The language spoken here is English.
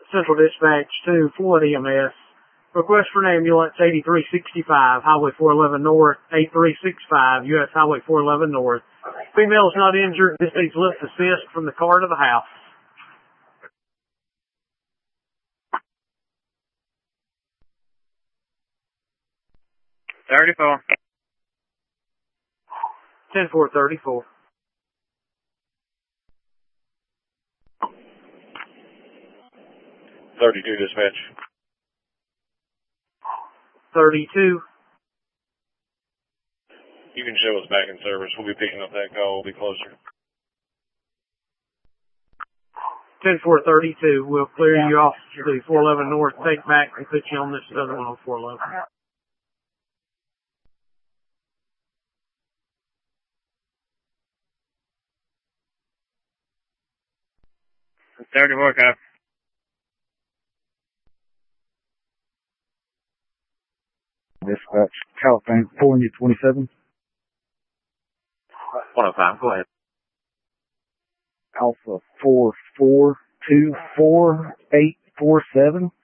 Central Dispatch to Flood EMS. Request for an ambulance 8365, Highway 411 North, 8365, U.S. Highway 411 North. Female is not injured. This needs lift assist from the car to the house. $34. 10-4-34. $32 dispatch. 32. You can show us back in service. We'll be picking up that call. We'll be closer. 10-4-32. We'll clear you off to the 411 North. Take back and put you on this other one on 411. 34, cop. Dispatch, California 27. 105, go ahead. Alpha 4424847.